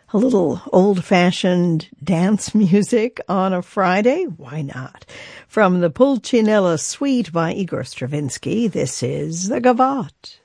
A little old-fashioned dance music on a Friday? Why not? From the Pulcinella Suite by Igor Stravinsky, this is the Gavotte.